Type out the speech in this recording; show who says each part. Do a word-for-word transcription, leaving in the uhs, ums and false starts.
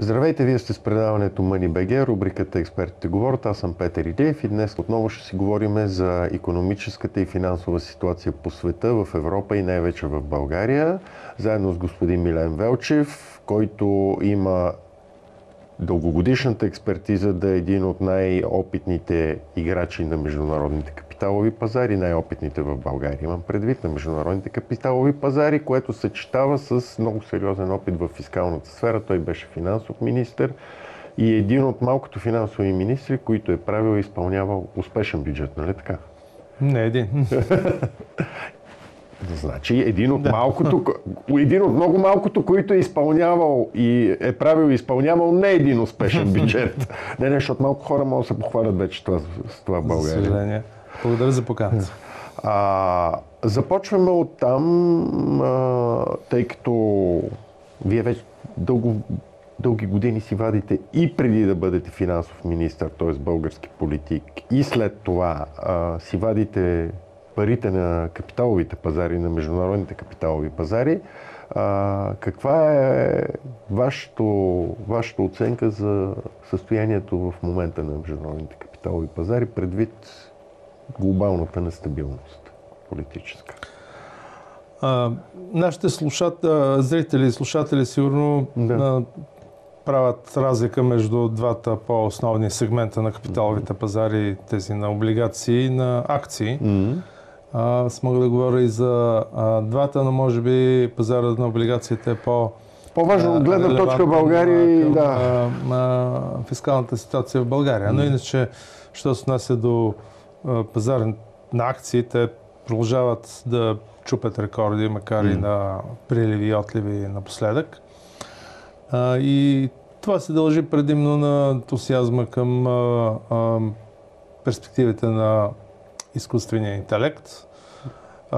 Speaker 1: Здравейте, вие сте с предаването Money.bg, рубриката Експертите говорят. Аз съм Петър Илиев и днес отново ще си говорим за икономическата и финансова ситуация по света, в Европа и най-вече в България, заедно с господин Милен Велчев, който има дългогодишната експертиза да е един от най-опитните играчи на международните капиталови пазари, най-опитните в България. Имам предвид на международните капиталови пазари, което съчетава с много сериозен опит в фискалната сфера. Той беше финансов министър и един от малкото финансови министри, които е правил и изпълнявал успешен бюджет, нали така?
Speaker 2: Не един.
Speaker 1: Значи един от, да. малкото, един от много малкото, който е изпълнявал и е правил и изпълнявал не един успешен бюджет. Не, не, защото малко хора могат да се похвалят вече това, с това в България.
Speaker 2: За съжаление. Благодаря за поканата.
Speaker 1: А, започваме от там, а, тъй като вие вече дълго, дълги години си вадите и преди да бъдете финансов министър, т.е. български политик, и след това а, си вадите парите на капиталовите пазари, на международните капиталови пазари. А, каква е вашето, вашата оценка за състоянието в момента на международните капиталови пазари, предвид глобалната нестабилност политическа?
Speaker 2: А, нашите слушат, а, зрители и слушатели сигурно да. а, правят разлика между двата по-основни сегмента на капиталовите пазари, тези на облигации и на акции. Mm-hmm. Аз мога да говоря и за а, двата, но може би пазарът на облигациите е по...
Speaker 1: По-важно от гледна точка България и да.
Speaker 2: А, а, фискалната ситуация в България. Mm. Но иначе, що се отнася до а, пазар на акции, те продължават да чупят рекорди, макар mm. и на приливи и отливи напоследък. А, и това се дължи предимно на ентусиазма към а, а, перспективите на изкуствения интелект.